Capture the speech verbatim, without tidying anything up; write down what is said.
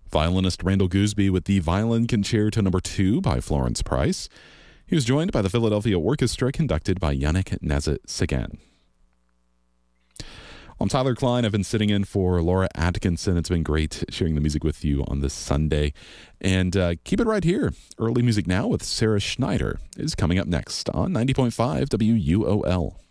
Violinist Randall Gooseby with the Violin Concerto Number two by Florence Price. He was joined by the Philadelphia Orchestra conducted by Yannick Nézet-Séguin. I'm Tyler Klein. I've been sitting in for Laura Atkinson. It's been great sharing the music with you on this Sunday. And uh, keep it right here. Early Music Now with Sarah Schneider is coming up next on ninety point five W U O L.